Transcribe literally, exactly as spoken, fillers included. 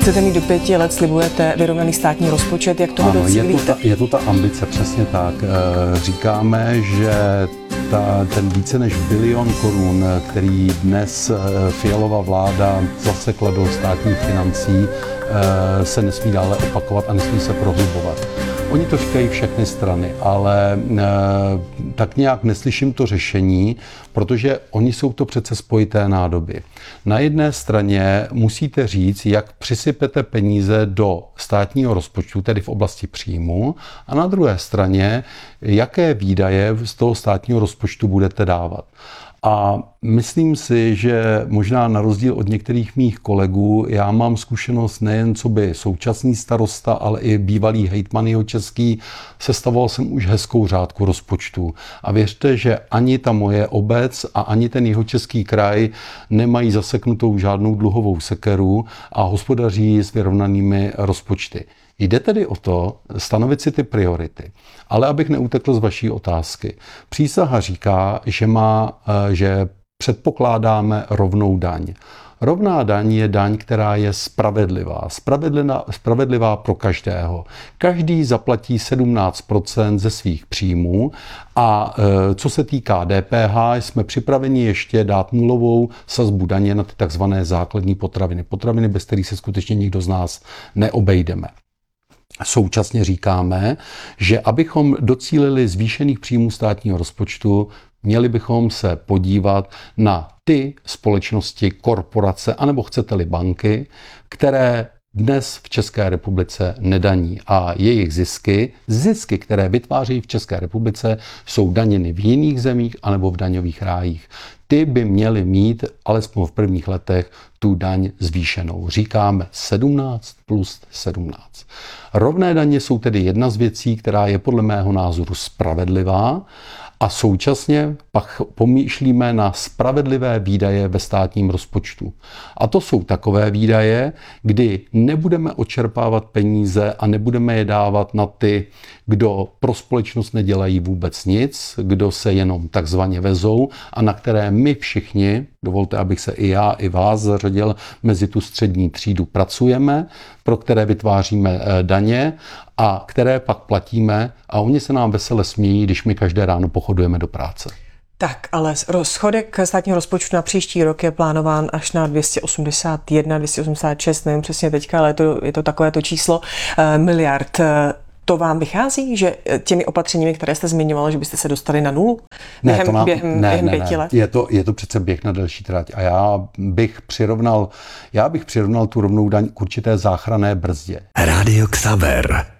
Chcete mít do pěti let, slibujete vyrovnaný státní rozpočet, jak toho ano, docílíte? Je to, ta, je to ta ambice, přesně tak. Říkáme, že ta, ten více než bilion korun, který dnes Fialova vláda zasekla do státních financí, se nesmí dále opakovat a nesmí se prohlubovat. Oni to říkají všechny strany, ale e, tak nějak neslyším to řešení, protože oni jsou to přece spojité nádoby. Na jedné straně musíte říct, jak přisypete peníze do státního rozpočtu, tedy v oblasti příjmu, a na druhé straně, jaké výdaje z toho státního rozpočtu budete dávat. A myslím si, že možná na rozdíl od některých mých kolegů, já mám zkušenost nejen co by současný starosta, ale i bývalý hejtman Jihočeský, sestavoval jsem už hezkou řádku rozpočtu. A věřte, že ani ta moje obec a ani ten Jihočeský kraj nemají zaseknutou žádnou dluhovou sekeru a hospodaří s vyrovnanými rozpočty. Jde tedy o to stanovit si ty priority. Ale abych neutekl z vaší otázky. Přísaha říká, že, má, že předpokládáme rovnou daň. Rovná daň je daň, která je spravedlivá. Spravedlivá, spravedlivá pro každého. Každý zaplatí sedmnáct procent ze svých příjmů a co se týká D P H, jsme připraveni ještě dát nulovou sazbu daně na ty takzvané základní potraviny. Potraviny, bez kterých se skutečně nikdo z nás neobejdeme. Současně říkáme, že abychom docílili zvýšených příjmů státního rozpočtu, měli bychom se podívat na ty společnosti, korporace, anebo chcete-li banky, které dnes v České republice nedaní a jejich zisky, zisky, které vytvářejí v České republice, jsou daněny v jiných zemích anebo v daňových rájích. Ty by měly mít alespoň v prvních letech tu daň zvýšenou. Říkáme sedmnáct plus sedmnáct. Rovné daně jsou tedy jedna z věcí, která je podle mého názoru spravedlivá, a současně pak pomýšlíme na spravedlivé výdaje ve státním rozpočtu. A to jsou takové výdaje, kdy nebudeme odčerpávat peníze a nebudeme je dávat na ty, kdo pro společnost nedělají vůbec nic, kdo se jenom takzvaně vezou a na které my všichni, dovolte, abych se i já, i vás zařadil mezi tu střední třídu, pracujeme, pro které vytváříme daně a které pak platíme a oni se nám vesele smějí, když my každé ráno pochodujeme do práce. Tak, ale schodek státního rozpočtu na příští rok je plánován až na dvě stě osmdesát jedna, dvě stě osmdesát šest, nevím přesně teďka, ale je to, je to takovéto číslo eh, miliard. To vám vychází, že těmi opatřeními, které jste zmiňovala, že byste se dostali na nulu ne, během, to nám, během, ne, během ne, pěti ne. let? Je to, je to přece běh na delší trať a já bych přirovnal, já bych přirovnal tu rovnou daň k určité záchranné brzdě. Rádio Xaver.